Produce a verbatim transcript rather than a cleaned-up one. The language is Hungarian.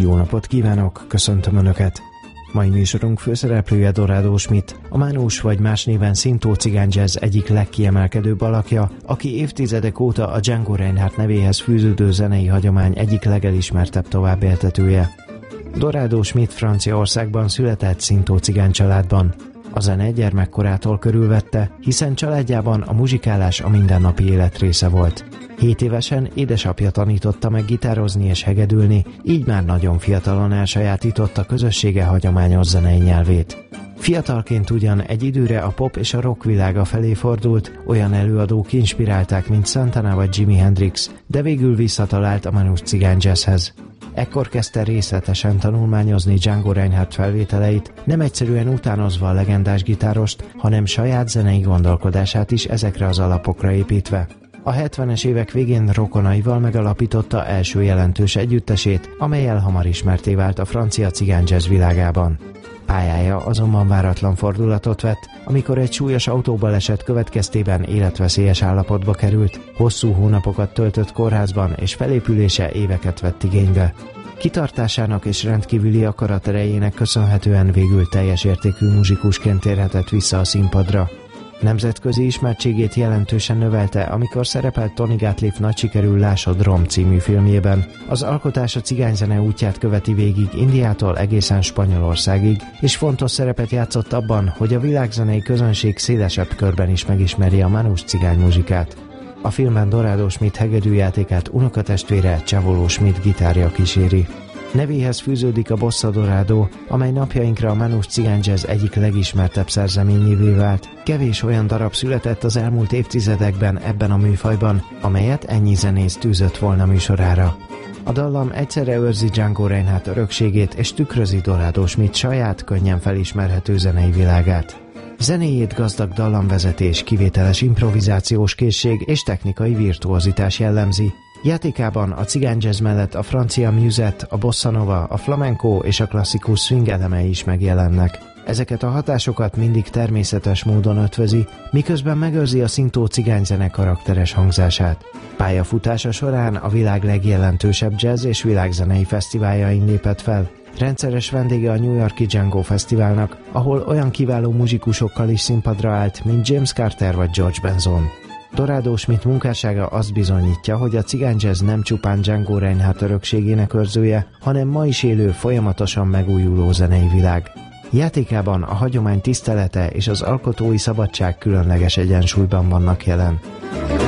Jó napot kívánok, köszöntöm Önöket! Mai műsorunk főszereplője Dorado Smith, a Manouche vagy más néven Szintó cigány jazz egyik legkiemelkedőbb alakja, aki évtizedek óta a Django Reinhardt nevéhez fűződő zenei hagyomány egyik legelismertebb továbbéltetője. Dorado Smith Franciaországban született Szintó cigány családban. A zene gyermekkorától körülvette, hiszen családjában a muzsikálás a mindennapi élet része volt. Hét évesen édesapja tanította meg gitározni és hegedülni, így már nagyon fiatalon elsajátította közössége hagyományos zenei nyelvét. Fiatalként ugyan egy időre a pop és a rock világa felé fordult, olyan előadók inspirálták, mint Santana vagy Jimi Hendrix, de végül visszatalált a Manouche cigány jazzhez. Ekkor kezdte részletesen tanulmányozni Django Reinhardt felvételeit, nem egyszerűen utánozva a legendás gitárost, hanem saját zenei gondolkodását is ezekre az alapokra építve. A hetvenes évek végén rokonaival megalapította első jelentős együttesét, amellyel hamar ismertté vált a francia cigány jazz világában. Pályája azonban váratlan fordulatot vett, amikor egy súlyos autóbaleset következtében életveszélyes állapotba került, hosszú hónapokat töltött kórházban és felépülése éveket vett igénybe. Kitartásának és rendkívüli akaraterejének köszönhetően végül teljes értékű muzsikusként térhetett vissza a színpadra. Nemzetközi ismertségét jelentősen növelte, amikor szerepelt Tony Gatliff nagy sikerű Lásod Rom című filmjében. Az alkotás a cigányzene útját követi végig Indiától egészen Spanyolországig, és fontos szerepet játszott abban, hogy a világzenei közönség szélesebb körben is megismeri a Manouche cigány muzsikát. A filmben Dorado Smith hegedűjátékát unokatestvére Csavoló Smith gitárja kíséri. Nevéhez fűződik a Bossa Dorado, amely napjainkra a Manouche cigány jazz egyik legismertebb szerzeményévé vált. Kevés olyan darab született az elmúlt évtizedekben ebben a műfajban, amelyet ennyi zenész tűzött volna műsorára. A dallam egyszerre őrzi Django Reinhardt örökségét és tükrözi Dorado Smith saját, könnyen felismerhető zenei világát. Zenéjét gazdag dallamvezetés, kivételes improvizációs készség és technikai virtuozitás jellemzi. Játékában a cigány jazz mellett a francia musette, a bossa nova, a flamenco és a klasszikus swing elemei is megjelennek. Ezeket a hatásokat mindig természetes módon ötvözi, miközben megőrzi a Szintó cigányzene karakteres hangzását. Pályafutása során a világ legjelentősebb jazz és világzenei fesztiváljain lépett fel. Rendszeres vendége a New York-i Django Fesztiválnak, ahol olyan kiváló muzsikusokkal is színpadra állt, mint James Carter vagy George Benson. Dorado Smith munkássága azt bizonyítja, hogy a cigány jazz nem csupán Django Reinhardt örökségének őrzője, hanem ma is élő, folyamatosan megújuló zenei világ. Játékában a hagyomány tisztelete és az alkotói szabadság különleges egyensúlyban vannak jelen.